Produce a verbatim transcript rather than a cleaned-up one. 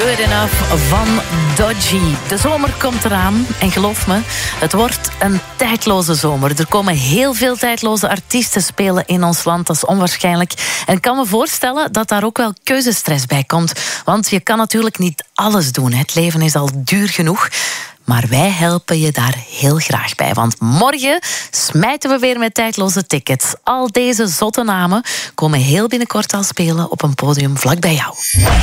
Good Enough van Dodgy. De zomer komt eraan en geloof me, het wordt een tijdloze zomer. Er komen heel veel tijdloze artiesten spelen in ons land, dat is onwaarschijnlijk. En ik kan me voorstellen dat daar ook wel keuzestress bij komt. Want je kan natuurlijk niet alles doen. Het leven is al duur genoeg. Maar wij helpen je daar heel graag bij. Want morgen smijten we weer met tijdloze tickets. Al deze zotte namen komen heel binnenkort al spelen op een podium vlak bij jou.